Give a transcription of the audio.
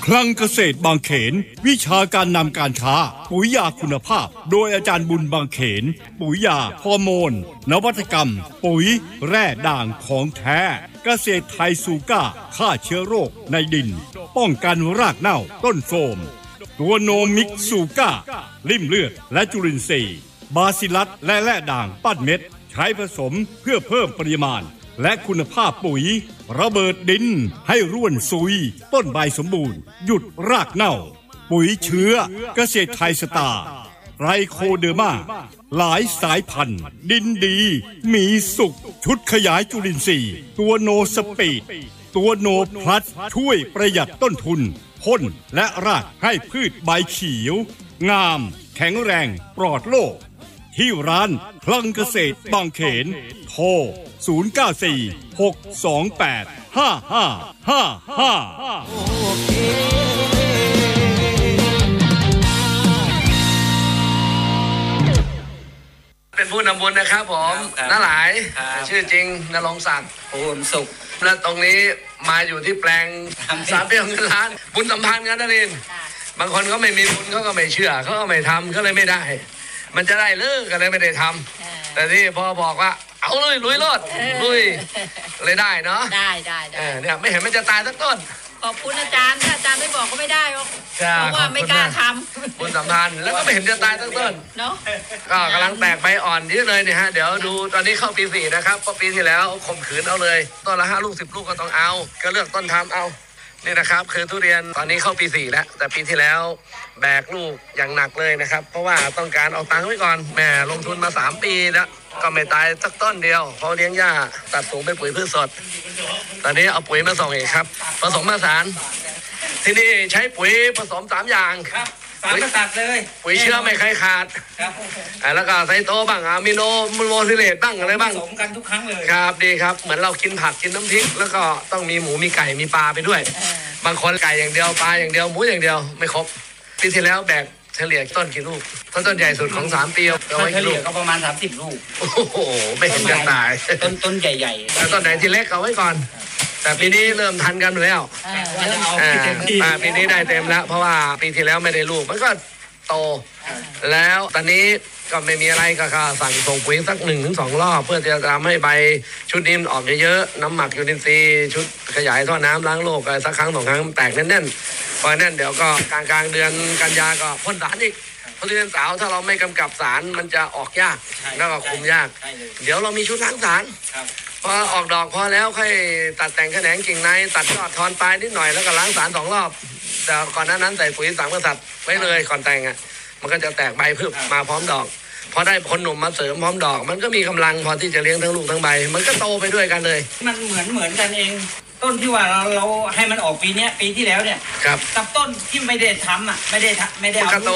คลังเกษตรบางเขนวิชาการนำการค้าปุ๋ยยาคุณภาพโดยอาจารย์บุญบางเขนปุ๋ยยาฮอร์โมนนวัตกรรมปุ๋ยแร่ด่างของแท้เกษตรไทยซูก้าฆ่าเชื้อโรคในดินป้องกันรากเน่าต้นโทรมตัวโนมิกซูก้าลิ่มเลือดและจุลินทรีย์บาซิลัสและแร่ด่างปั้นเม็ดใช้ผสมเพื่อเพิ่มปริมาณและคุณภาพปุ๋ยระเบิดดินให้ร่วนซุยต้นใบสมบูรณ์หยุดรากเน่าปุ๋ยเชื้อเกษตรไทยสตาร์ไรโคเดอร์มาหลายสายพันธุ์ดินดีมีสุขชุดขยายจุลินทรีย์ตัวโนสปีดตัวโนพลัสช่วยประหยัดต้นทุนพ่นและรากให้พืชใบเขียวงามแข็งแรงปลอดโรคที่ร้านคลังเกษตรบางเขนโทร094-628-5555 เป็นผู้นำบุญนะครับผมน้าหลายชื่อจริงณรงค์ศักดิ์ภูลสุขและตรงนี้มาอยู่ที่แปลง3 ปีเงินล้านบุญสัมพันธ์กันนั่นเองบางคนเขาไม่มีบุญเขาก็ไม่เชื่อเขาก็ไม่ทำก็เลยไม่ได้มันจะได้เลิกก็เลยไม่ได้ทำแต่ที่พอบอกว่าเอาเลยลุยรอดลุยเลยได้เนาะได้เนี่ยไม่เห็นมันจะตายสักต้นขอบคุณอาจารย์ถ้าอาจารย์ไม่บอกก็ไม่ได้หรอกเพราะว่าไม่กล้าทำบุญสัมพันธ์แล้วก็ไม่เห็นจะตายสักต้นเนาะก็กำลังแตกใบอ่อนเยอะเลยเนี่ยฮะเดี๋ยวดูตอนนี้เข้าปี 4นะครับเพราะปีที่แล้วข่มขืนเอาเลยต้นละ5 ลูก 10 ลูกก็ต้องเอาก็เลือกต้นทำเอานี่นะครับคือทุเรียนตอนนี้เข้าปี 4แล้วแต่ปีที่แล้วแบกลูกอย่างหนักเลยนะครับเพราะว่าต้องการเอาตังค์ไว้ก่อนแม่ลงทุนมา3 ปีแล้วก็ไม่ตายสักต้นเดียวเพราะเลี้ยงหญ้าตัดสูงเป็นปุ๋ยพืชสดตอนนี้เอาปุ๋ยมาส่งอีกครับผสมผสานที่นี่ใช้ปุ๋ยผสม3 อย่างครับ3 กษัตริย์เลยปุ๋ยเชื้อไม่เคยขาดครับแล้วก็ไซโตบ้างอะมิโนโมซิเลตบ้างอะไรบ้างผสมกันทุกครั้งเลยครับดีครับเหมือนเรากินผักกินน้ำพริกแล้วก็ต้องมีหมูมีไก่มีปลาไปด้วยบางคนไก่อย่างเดียวปลาอย่างเดียวหมูอย่างเดียวไม่ครบปีที่แล้วแบกเฉลี่ยต้นกี่ลูกต้นใหญ่สุดของ3 ปีเอาไว้เฉลี่ยก็ประมาณ30 ลูกโอ้โหไม่เห็นจะตายต้นใหญ่ๆแล้วต้นไหนที่เล็กเอาไว้ก่อนแต่ปีนี้เริ่มทันกันแล้วปีนี้ได้เต็มแล้วเพราะว่าปีที่แล้วไม่ได้ลูกมันก็โตแล้วตอนนี้ก็ไม่มีอะไรก็สั่งส่งปุ๋ยสัก1-2 รอบเพื่อจะทำให้ใบชุดนี้ออกเยอะๆน้ำหมักยูนินทรีย์ชุดขยายท่อน้ำล้างโรคสักครั้ง 2 ครั้งแตกแน่นๆพอแน่นเดี๋ยวก็กลางเดือนกันยาก็พ่นสารอีกเพราะทุเรียนสาวถ้าเราไม่กำกับสารมันจะออกยากแล้วก็คุมยากเดี๋ยวเรามีชุดล้างสารพอออกดอกพอแล้วค่อยตัดแต่งแขนงกิ่งในตัดยอดทอนปลายนิดหน่อยแล้วก็ล้างสาร2 รอบแต่ก่อนนั้นใส่ปุ๋ย3 กษัตริย์ไว้เลยก่อนแต่งอ่ะมันก็จะแตกใบพึบมาพร้อมดอกพอได้คนหนุ่มมาเสริมพร้อมดอกมันก็มีกำลังพอที่จะเลี้ยงทั้งลูกทั้งใบมันก็โตไปด้วยกันเลยมันเหมือนกันเองต้นที่ว่าเราให้มันออกปีนี้ปีที่แล้วเนี่ยกับต้นที่ไม่ได้ทำอ่ะไม่ได้เอา